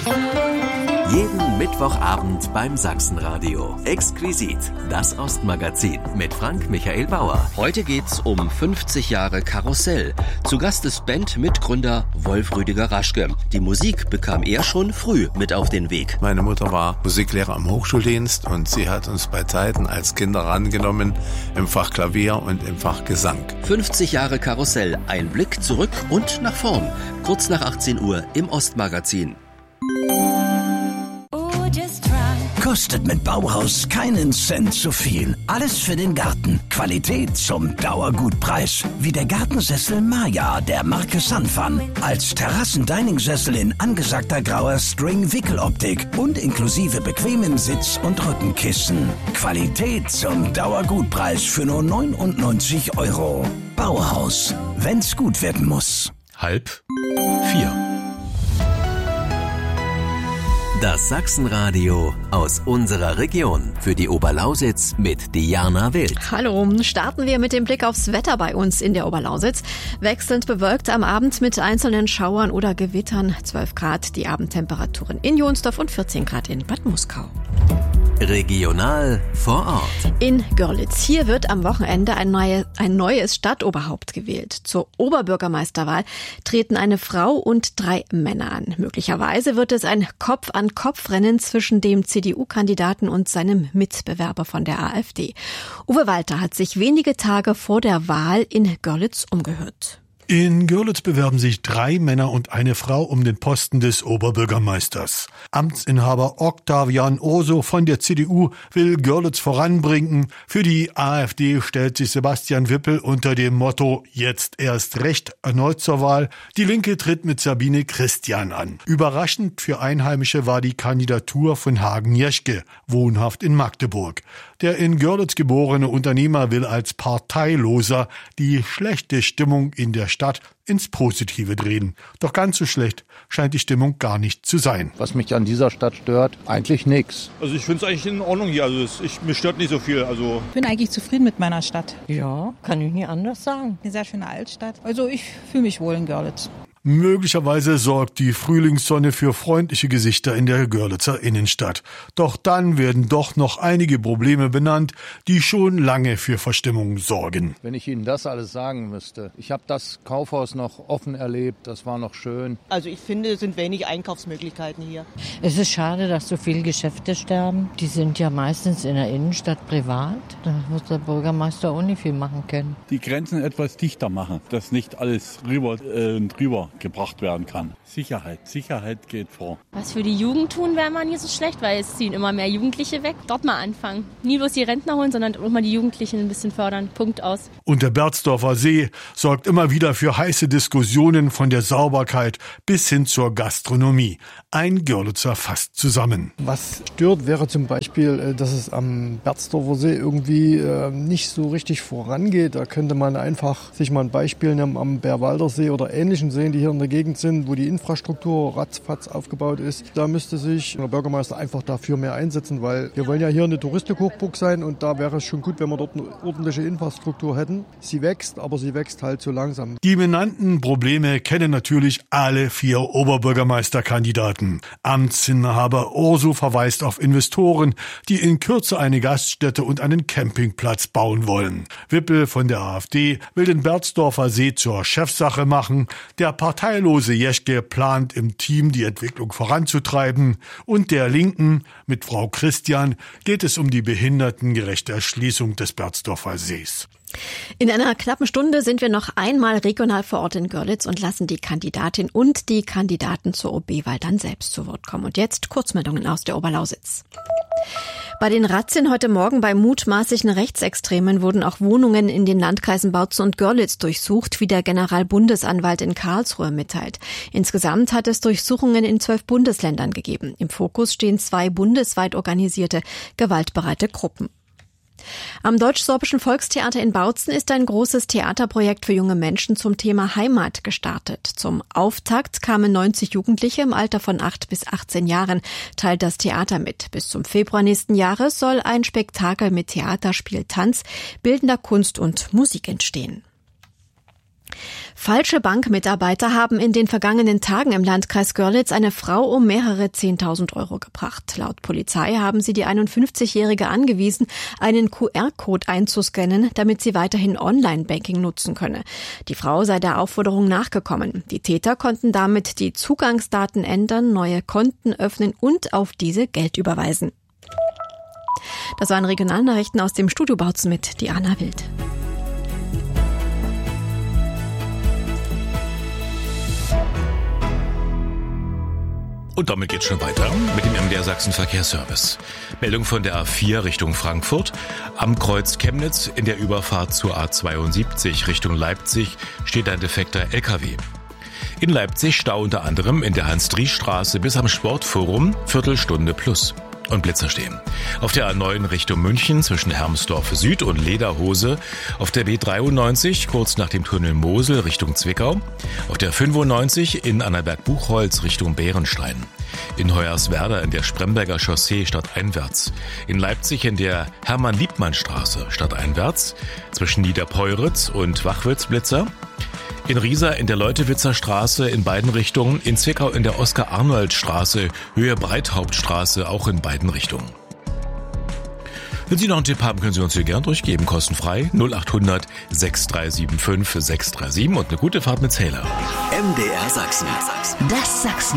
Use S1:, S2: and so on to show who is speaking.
S1: Jeden Mittwochabend beim Sachsenradio. Exquisit, das Ostmagazin mit Frank Michael Bauer.
S2: Heute geht's um 50 Jahre Karussell. Zu Gast ist Bandmitgründer Wolf Rüdiger Raschke. Die Musik bekam er schon früh mit auf den Weg.
S3: Meine Mutter war Musiklehrer am Hochschuldienst und sie hat uns bei Zeiten als Kinder rangenommen im Fach Klavier und im Fach Gesang.
S2: 50 Jahre Karussell, ein Blick zurück und nach vorn. Kurz nach 18 Uhr im Ostmagazin.
S4: Kostet mit Bauhaus keinen Cent zu viel. Alles für den Garten. Qualität zum Dauergutpreis. Wie der Gartensessel Maya der Marke Sanfan. Als Terrassen-Dining-Sessel in angesagter grauer String-Wickeloptik und inklusive bequemen Sitz- und Rückenkissen. Qualität zum Dauergutpreis für nur 99 €. Bauhaus. Wenn's gut werden muss.
S5: 3:30.
S1: Das Sachsenradio aus unserer Region. Für die Oberlausitz mit Diana Wild.
S6: Hallo, starten wir mit dem Blick aufs Wetter bei uns in der Oberlausitz. Wechselnd bewölkt am Abend mit einzelnen Schauern oder Gewittern. 12 Grad die Abendtemperaturen in Jonsdorf und 14 Grad in Bad Muskau.
S1: Regional vor Ort.
S6: In Görlitz. Hier wird am Wochenende ein neues Stadtoberhaupt gewählt. Zur Oberbürgermeisterwahl treten eine Frau und 3 Männer an. Möglicherweise wird es ein Kopf-an-Kopf-Rennen zwischen dem CDU-Kandidaten und seinem Mitbewerber von der AfD. Uwe Walter hat sich wenige Tage vor der Wahl in Görlitz umgehört.
S5: In Görlitz bewerben sich 3 Männer und eine Frau um den Posten des Oberbürgermeisters. Amtsinhaber Octavian Urso von der CDU will Görlitz voranbringen. Für die AfD stellt sich Sebastian Wippel unter dem Motto „Jetzt erst recht" erneut zur Wahl. Die Linke tritt mit Sabine Christian an. Überraschend für Einheimische war die Kandidatur von Hagen Jeschke, wohnhaft in Magdeburg. Der in Görlitz geborene Unternehmer will als Parteiloser die schlechte Stimmung in der Stadt ins Positive drehen. Doch ganz so schlecht scheint die Stimmung gar nicht zu sein.
S7: Was mich an dieser Stadt stört, eigentlich nichts.
S8: Also ich finde es eigentlich in Ordnung hier. Also mir stört nicht so viel. Also
S9: ich bin eigentlich zufrieden mit meiner Stadt.
S10: Ja, kann ich nie anders sagen.
S9: Eine sehr schöne Altstadt. Also ich fühle mich wohl in Görlitz.
S5: Möglicherweise sorgt die Frühlingssonne für freundliche Gesichter in der Görlitzer Innenstadt. Doch dann werden doch noch einige Probleme benannt, die schon lange für Verstimmung sorgen.
S7: Wenn ich Ihnen das alles sagen müsste. Ich habe das Kaufhaus noch offen erlebt, das war noch schön.
S10: Also ich finde, es sind wenig Einkaufsmöglichkeiten hier. Es ist schade, dass so viele Geschäfte sterben. Die sind ja meistens in der Innenstadt privat. Da wird der Bürgermeister auch nicht viel machen können.
S11: Die Grenzen etwas dichter machen, dass nicht alles rüber und drüber gebracht werden kann. Sicherheit geht vor.
S12: Was für die Jugend tun, wäre mal nicht so schlecht, weil es ziehen immer mehr Jugendliche weg. Dort mal anfangen. Nie bloß die Rentner holen, sondern auch mal die Jugendlichen ein bisschen fördern. Punkt aus.
S5: Und der Berzdorfer See sorgt immer wieder für heiße Diskussionen von der Sauberkeit bis hin zur Gastronomie. Ein Görlitzer fasst zusammen.
S13: Was stört, wäre zum Beispiel, dass es am Berzdorfer See irgendwie nicht so richtig vorangeht. Da könnte man einfach sich mal ein Beispiel nehmen am Bärwalder See oder ähnlichen Seen, die hier in der Gegend sind, wo die Infrastruktur ratzfatz aufgebaut ist. Da müsste sich der Bürgermeister einfach dafür mehr einsetzen, weil wir wollen ja hier eine Touristikhochburg sein und da wäre es schon gut, wenn wir dort eine ordentliche Infrastruktur hätten. Sie wächst, aber sie wächst halt so langsam.
S5: Die benannten Probleme kennen natürlich alle 4 Oberbürgermeisterkandidaten. Amtsinhaber Urso verweist auf Investoren, die in Kürze eine Gaststätte und einen Campingplatz bauen wollen. Wippel von der AfD will den Berzdorfer See zur Chefsache machen. Der parteilose Jeschke plant im Team die Entwicklung voranzutreiben. Und der Linken mit Frau Christian geht es um die behindertengerechte Erschließung des Berzdorfer Sees.
S6: In einer knappen Stunde sind wir noch einmal regional vor Ort in Görlitz und lassen die Kandidatin und die Kandidaten zur OB-Wahl dann selbst zu Wort kommen. Und jetzt Kurzmeldungen aus der Oberlausitz. Bei den Razzien heute Morgen bei mutmaßlichen Rechtsextremen wurden auch Wohnungen in den Landkreisen Bautzen und Görlitz durchsucht, wie der Generalbundesanwalt in Karlsruhe mitteilt. Insgesamt hat es Durchsuchungen in 12 Bundesländern gegeben. Im Fokus stehen 2 bundesweit organisierte, gewaltbereite Gruppen. Am Deutsch-Sorbischen Volkstheater in Bautzen ist ein großes Theaterprojekt für junge Menschen zum Thema Heimat gestartet. Zum Auftakt kamen 90 Jugendliche im Alter von 8 bis 18 Jahren, teilt das Theater mit. Bis zum Februar nächsten Jahres soll ein Spektakel mit Theaterspiel, Tanz, bildender Kunst und Musik entstehen. Falsche Bankmitarbeiter haben in den vergangenen Tagen im Landkreis Görlitz eine Frau um mehrere 10.000 Euro gebracht. Laut Polizei haben sie die 51-Jährige angewiesen, einen QR-Code einzuscannen, damit sie weiterhin Online-Banking nutzen könne. Die Frau sei der Aufforderung nachgekommen. Die Täter konnten damit die Zugangsdaten ändern, neue Konten öffnen und auf diese Geld überweisen. Das waren Regionalnachrichten aus dem Studio Bautzen mit Diana Wild.
S14: Und damit geht's schon weiter mit dem MDR Sachsen Verkehrsservice. Meldung von der A4 Richtung Frankfurt. Am Kreuz Chemnitz in der Überfahrt zur A72 Richtung Leipzig steht ein defekter LKW. In Leipzig Stau unter anderem in der Hans-Dries-Straße bis am Sportforum, Viertelstunde plus. Und Blitzer stehen. Auf der A9 Richtung München zwischen Hermsdorf Süd und Lederhose. Auf der B93 kurz nach dem Tunnel Mosel Richtung Zwickau. Auf der 95 in Annaberg-Buchholz Richtung Bärenstein. In Hoyerswerda in der Spremberger Chaussee stadteinwärts. In Leipzig in der Hermann-Liebmann-Straße stadteinwärts. Zwischen Niederpeuritz und Wachwitz Blitzer. In Riesa in der Leutewitzer Straße in beiden Richtungen, in Zwickau in der Oskar-Arnold-Straße, Höhe Breithauptstraße, auch in beiden Richtungen. Wenn Sie noch einen Tipp haben, können Sie uns hier gern durchgeben, kostenfrei 0800 6375 637 und eine gute Fahrt mit Zähler.
S1: MDR Sachsen.
S4: Das Sachsen.